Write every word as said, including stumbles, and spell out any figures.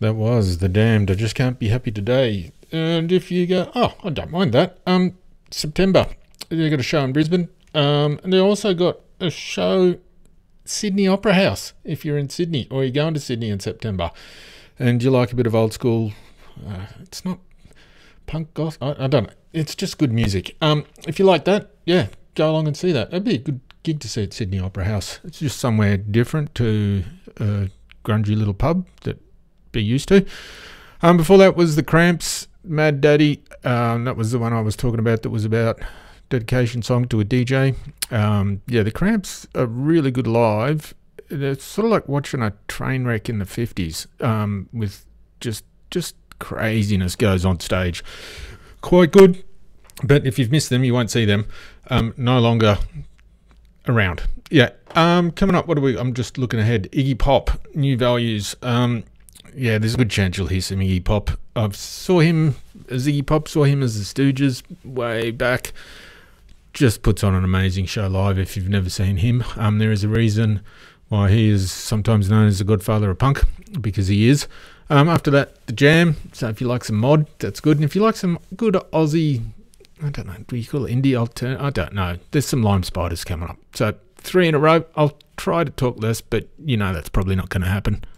That was The Damned. I Just Can't Be Happy Today. And if you go, oh, I don't mind that. Um, September, they got a show in Brisbane. Um, and they also got a show, Sydney Opera House, if you're in Sydney or you're going to Sydney in September and you like a bit of old school. Uh, it's not punk goth. I, I don't know. It's just good music. Um, if you like that, yeah, go along and see that. That'd be a good gig to see at Sydney Opera House. It's just somewhere different to a grungy little pub that be used to. Um, before that was the Cramps, Mad Daddy. Um, that was the one I was talking about that was about dedication song to a D J. Um, yeah, the Cramps are really good live. It's sort of like watching a train wreck in the fifties um, with just just craziness goes on stage. Quite good, but if you've missed them, you won't see them. Um, no longer around. Yeah. Um, coming up, what are we? I'm just looking ahead. Iggy Pop, New Values. Um, yeah, there's a good chance you'll hear some Iggy Pop. I saw him as Iggy Pop, saw him as the Stooges way back. Just puts on an amazing show live if you've never seen him. Um, there is a reason why he is sometimes known as the godfather of punk, because he is. Um, after that, The Jam. So if you like some mod, that's good. And if you like some good Aussie, I don't know, do you call it indie alternate? I don't know. There's some Lime Spiders coming up. So three in a row. I'll try to talk less, but you know that's probably not going to happen.